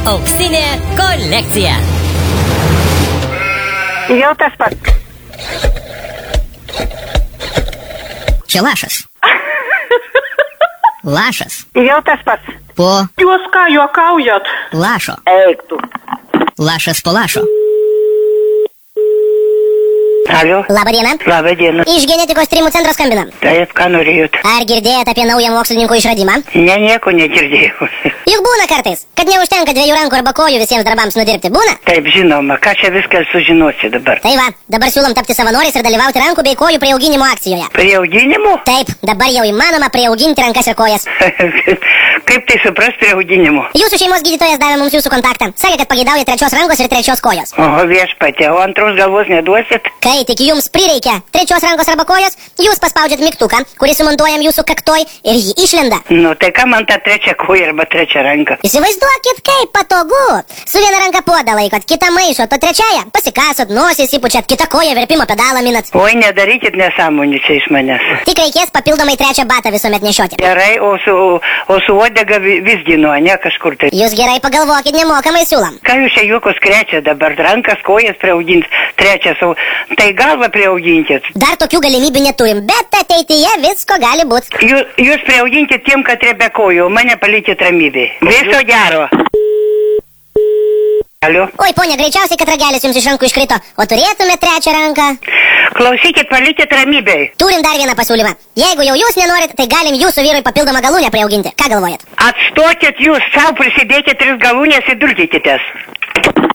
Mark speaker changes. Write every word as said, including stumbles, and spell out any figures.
Speaker 1: Auksinė kolekcija.
Speaker 2: Jau tas pats.
Speaker 3: Čia lašas. Lašas.
Speaker 2: Jau tas pats.
Speaker 3: Po
Speaker 4: Jūs ką juokaujat?
Speaker 3: lašo.
Speaker 2: Eik tu.
Speaker 3: Lašas po lašo.
Speaker 5: Alio.
Speaker 3: Labą dieną.
Speaker 5: Labą dieną.
Speaker 3: Iš genetikos tyrimų centro skambinam.
Speaker 5: Taip, ką norėjot?
Speaker 3: Ar girdėjot apie naują mokslininkų išradimą?
Speaker 5: Ne, nieko negirdėjau.
Speaker 3: Juk būna kartais, kad neužtenka dviejų rankų arba kojų visiems darbams nudirbti. Būna?
Speaker 5: Taip, žinoma, ką čia viską sužinosi dabar?
Speaker 3: Tai va, dabar siūlom tapti savanoriais ir dalyvauti rankų bei kojų prieauginimo akcijoje.
Speaker 5: Prie auginimo?
Speaker 3: Taip, dabar jau įmanoma prieauginti rankas ir kojas.
Speaker 5: Kaip tai supras prie auginimo?
Speaker 3: Jūsų šeimos gydytojas davė mums jūsų kontaktą. Sakė, kad pageidauja trečios rankos ir trečios kojos.
Speaker 5: O viešpatė, o antros galvos neduosit?
Speaker 3: Kai tik jums prireikia trečios rankos arba kojos, jūs paspaudžiat mygtuką, kurį sumontuojam jūsų kaktoj ir jį išlenda.
Speaker 5: Nu, tai ką man ta trečia koja arba trečia ranka?
Speaker 3: Įsivaizduokit, kaip patogu. Su viena ranka puodą laikot, kitą maišot, o trečiaja pasikasot, nosį įsipučiat, kitą koją verpimo pedalą minat.
Speaker 5: Oi, nedarykit nesąmonių čia iš manęs.
Speaker 3: Tik reikės papildomai trečią batą visuomet nešioti.
Speaker 5: Gerai, o su, o su uodega vi- visgino, ne kažkur tai.
Speaker 3: Jūs gerai pagalvokit, nemokamai siūlam.
Speaker 5: Ką jūs čia juokus krečia dabar? Rankas, kojas prieaugint, trečias, o tai galvą prieauginkit.
Speaker 3: Dar tokių galimybių neturim, bet ateityje visko gali būti.
Speaker 5: Jūs, jūs prieauginkit tiem, kad be kojų, mane palikit ramybėj. Viso gero. Alio.
Speaker 3: Oi, ponia, greičiausiai, kad ragelis jums iš rankų iškrito, o turėtume trečią ranką.
Speaker 5: Klausykit, palikit ramybėj.
Speaker 3: Turim dar vieną pasiūlymą. Jeigu jau jūs nenorit, tai galim jūsų vyrui papildomą galūnę prieauginti. Ką galvojat?
Speaker 5: Atstokit jūs, savo prisidėkit tris galūnės ir durkykitės.